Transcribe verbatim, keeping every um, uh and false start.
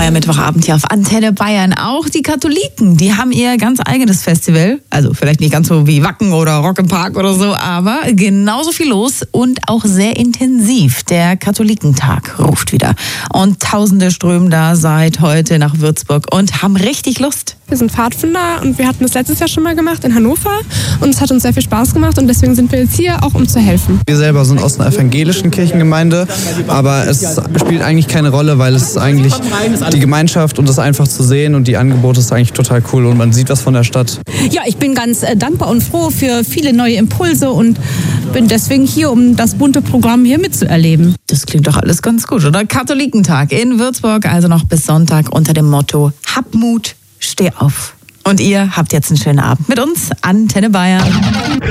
Feuer Mittwochabend hier auf Antenne Bayern. Auch die Katholiken, die haben ihr ganz eigenes Festival. Also vielleicht nicht ganz so wie Wacken oder Rock im Park oder so, aber genauso viel los und auch sehr intensiv. Der Katholikentag ruft wieder. Und Tausende strömen da seit heute nach Würzburg und haben richtig Lust. Wir sind Pfadfinder und wir hatten das letztes Jahr schon mal gemacht in Hannover und es hat uns sehr viel Spaß gemacht und deswegen sind wir jetzt hier, auch um zu helfen. Wir selber sind aus einer evangelischen Kirchengemeinde, aber es spielt eigentlich keine Rolle, weil es ist eigentlich die Gemeinschaft und das einfach zu sehen und die Angebote ist eigentlich total cool und man sieht was von der Stadt. Ja, ich bin ganz äh, dankbar und froh für viele neue Impulse und bin deswegen hier, um das bunte Programm hier mitzuerleben. Das klingt doch alles ganz gut, oder? Katholikentag in Würzburg, also noch bis Sonntag unter dem Motto Hab Mut, steh auf. Und ihr habt jetzt einen schönen Abend mit uns, Antenne Bayern.